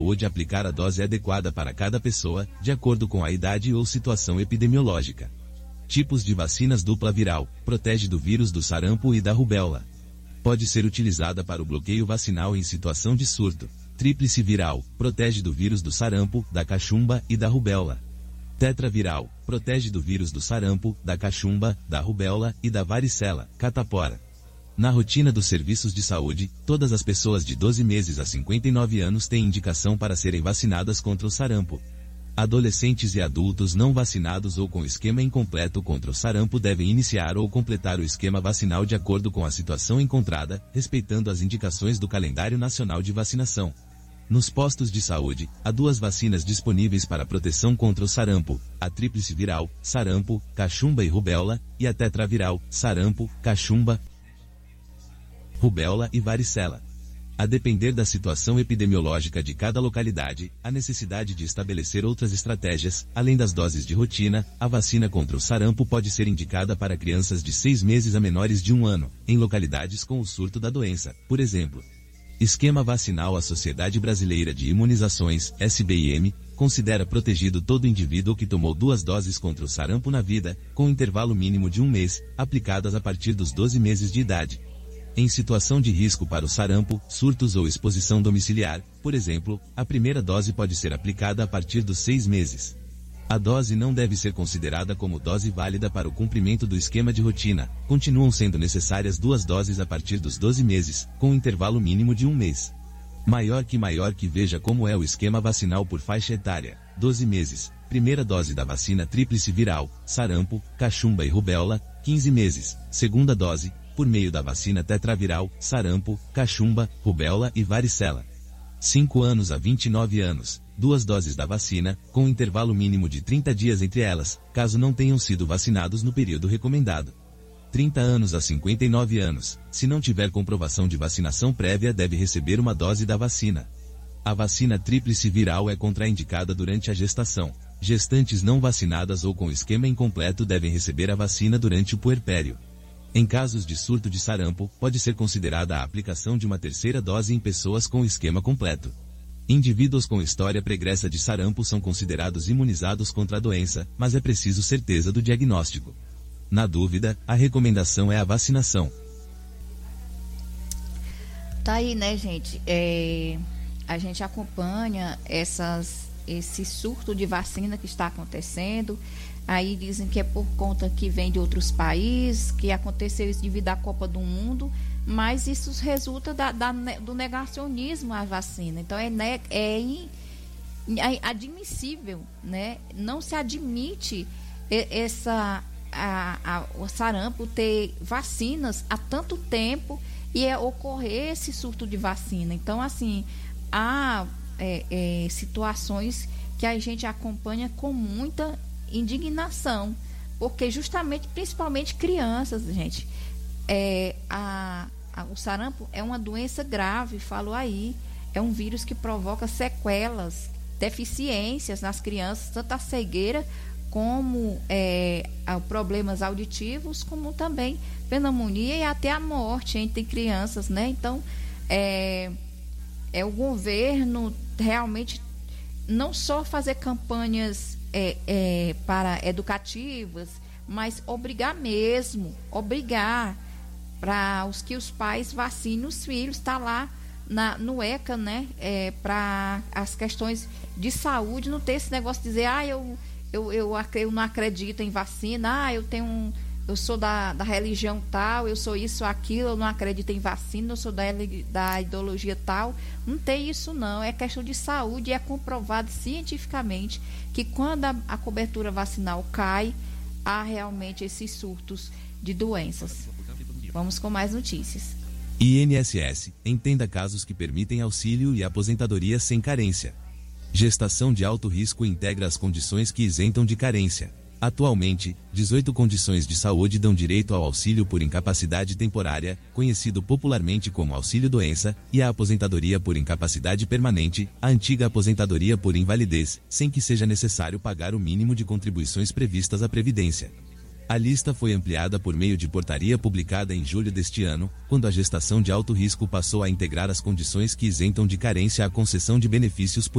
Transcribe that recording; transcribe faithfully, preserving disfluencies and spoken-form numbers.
saúde aplicar a dose adequada para cada pessoa, de acordo com a idade ou situação epidemiológica. Tipos de vacinas: dupla viral, protege do vírus do sarampo e da rubéola. Pode ser utilizada para o bloqueio vacinal em situação de surto. Tríplice viral, protege do vírus do sarampo, da cachumba e da rubéola. Tetraviral, protege do vírus do sarampo, da cachumba, da rubéola e da varicela, catapora. Na rotina dos serviços de saúde, todas as pessoas de doze meses a cinquenta e nove anos têm indicação para serem vacinadas contra o sarampo. Adolescentes e adultos não vacinados ou com esquema incompleto contra o sarampo devem iniciar ou completar o esquema vacinal de acordo com a situação encontrada, respeitando as indicações do Calendário Nacional de Vacinação. Nos postos de saúde, há duas vacinas disponíveis para proteção contra o sarampo: a tríplice viral, sarampo, cachumba e rubéola, e a tetraviral, sarampo, cachumba, rubéola e varicela. A depender da situação epidemiológica de cada localidade, há necessidade de estabelecer outras estratégias. Além das doses de rotina, a vacina contra o sarampo pode ser indicada para crianças de seis meses a menores de um ano, em localidades com o surto da doença, por exemplo. Esquema vacinal: a Sociedade Brasileira de Imunizações, S B I M, considera protegido todo indivíduo que tomou duas doses contra o sarampo na vida, com intervalo mínimo de um mês, aplicadas a partir dos doze meses de idade. Em situação de risco para o sarampo, surtos ou exposição domiciliar, por exemplo, a primeira dose pode ser aplicada a partir dos seis meses. A dose não deve ser considerada como dose válida para o cumprimento do esquema de rotina. Continuam sendo necessárias duas doses a partir dos doze meses, com intervalo mínimo de um mês. Maior que maior que veja como é o esquema vacinal por faixa etária. doze meses, primeira dose da vacina tríplice viral, sarampo, cachumba e rubéola, quinze meses, segunda dose, por meio da vacina tetraviral, sarampo, cachumba, rubéola e varicela. cinco anos a vinte e nove anos, duas doses da vacina, com intervalo mínimo de trinta dias entre elas, caso não tenham sido vacinados no período recomendado. trinta anos a cinquenta e nove anos, se não tiver comprovação de vacinação prévia, deve receber uma dose da vacina. A vacina tríplice viral é contraindicada durante a gestação. Gestantes não vacinadas ou com esquema incompleto devem receber a vacina durante o puerpério. Em casos de surto de sarampo, pode ser considerada a aplicação de uma terceira dose em pessoas com esquema completo. Indivíduos com história pregressa de sarampo são considerados imunizados contra a doença, mas é preciso certeza do diagnóstico. Na dúvida, a recomendação é a vacinação. Tá aí, né, gente? É, a gente acompanha essas, esse surto de vacina que está acontecendo. Aí dizem que é por conta que vem de outros países, que aconteceu isso devido à Copa do Mundo, mas isso resulta da, da, do negacionismo à vacina. Então é, é, é admissível, né? Não se admite essa, a, a, o sarampo ter vacinas há tanto tempo e é ocorrer esse surto de vacina. Então, assim, há é, é, situações que a gente acompanha com muita indignação, porque justamente, principalmente crianças, gente, é, a, a, o sarampo é uma doença grave, falou aí, é um vírus que provoca sequelas, deficiências nas crianças, tanto a cegueira como é, problemas auditivos, como também pneumonia e até a morte entre crianças, né? Então, é, é o governo realmente não só fazer campanhas É, é, para educativas, mas obrigar mesmo, obrigar para os que os pais vacinem os filhos, está lá na, no ECA, né, é, para as questões de saúde, não ter esse negócio de dizer, ah, eu, eu, eu, eu não acredito em vacina, ah, eu tenho um, eu sou da, da religião tal, eu sou isso, aquilo, eu não acredito em vacina, eu sou da, da ideologia tal. Não tem isso não, é questão de saúde e é comprovado cientificamente que quando a, a cobertura vacinal cai, há realmente esses surtos de doenças. Vamos com mais notícias. I N S S, entenda casos que permitem auxílio e aposentadoria sem carência. Gestação de alto risco integra as condições que isentam de carência. Atualmente, dezoito condições de saúde dão direito ao auxílio por incapacidade temporária, conhecido popularmente como auxílio-doença, e à aposentadoria por incapacidade permanente, a antiga aposentadoria por invalidez, sem que seja necessário pagar o mínimo de contribuições previstas à Previdência. A lista foi ampliada por meio de portaria publicada em julho deste ano, quando a gestação de alto risco passou a integrar as condições que isentam de carência a concessão de benefícios por